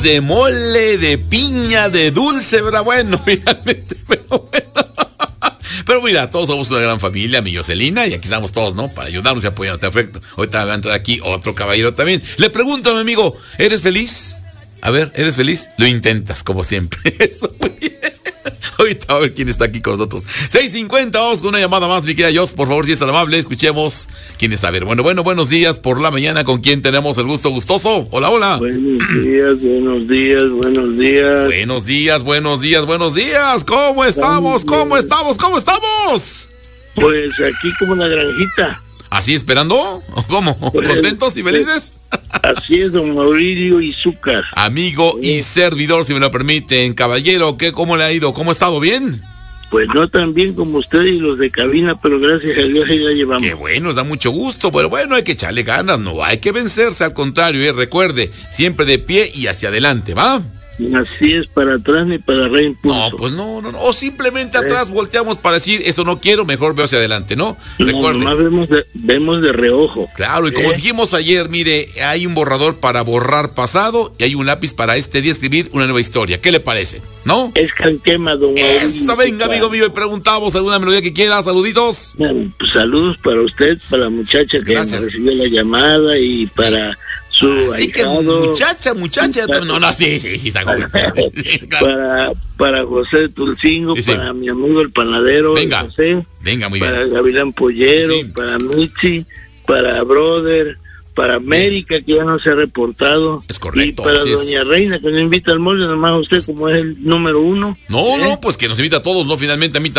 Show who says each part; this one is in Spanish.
Speaker 1: de mole, de piña, de dulce, ¿verdad? Bueno, finalmente, pero bueno. Pero mira, todos somos una gran familia, mi Jocelina, y aquí estamos todos, ¿no? Para ayudarnos y apoyarnos, perfecto. Ahorita va a entrar aquí otro caballero también. Le pregunto a mi amigo, ¿eres feliz? A ver, ¿eres feliz? Lo intentas, como siempre. Eso, muy bien. Ahorita a ver quién está aquí con nosotros. 6:50, vamos con una llamada más, mi querida Jos, por favor, si es tan amable, escuchemos quién está. A ver, bueno, buenos días por la mañana, ¿con quién tenemos el gusto gustoso? Hola, hola.
Speaker 2: Buenos días.
Speaker 1: Buenos días. ¿Cómo estamos?
Speaker 2: Pues aquí como una granjita.
Speaker 1: ¿Así esperando? ¿Cómo?
Speaker 2: Pues,
Speaker 1: ¿Contentos y felices?
Speaker 2: Así es, don Mauricio Izúcar.
Speaker 1: Amigo y servidor, si me lo permiten. Caballero, ¿cómo le ha ido? ¿Cómo ha estado? ¿Bien?
Speaker 2: Pues no tan bien como usted y los de cabina, pero gracias a Dios ahí la llevamos.
Speaker 1: Qué bueno, nos da mucho gusto, pero bueno, hay que echarle ganas, no hay que vencerse, al contrario, recuerde, siempre de pie y hacia adelante, ¿va?
Speaker 2: Así es, para atrás ni para reimpulso.
Speaker 1: No, pues no, o simplemente atrás volteamos para decir, eso no quiero, mejor veo hacia adelante, ¿no? Recuerde.
Speaker 2: Nomás vemos de reojo.
Speaker 1: Claro, y como dijimos ayer, mire, hay un borrador para borrar pasado y hay un lápiz para este día escribir una nueva historia. ¿Qué le parece? ¿No?
Speaker 2: Es canquema, don Mauricio.
Speaker 1: Eso, venga, amigo mío, y preguntamos alguna melodía que quiera, saluditos.
Speaker 2: Pues saludos para usted, para la muchacha que recibió la llamada y para...
Speaker 1: Así que muchacha, no, sí, está joven.
Speaker 2: para José Tulcingo, sí. Para mi amigo el panadero,
Speaker 1: venga,
Speaker 2: José,
Speaker 1: venga, muy
Speaker 2: para
Speaker 1: bien.
Speaker 2: Gavilán Pollero,
Speaker 1: sí.
Speaker 2: Para Michi, para Brother, para América, que ya no se ha reportado.
Speaker 1: Es correcto.
Speaker 2: Y para doña Reina, que nos invita al molde, nomás usted como es el número 1.
Speaker 1: No, pues que nos invita a todos, no, finalmente a mí también.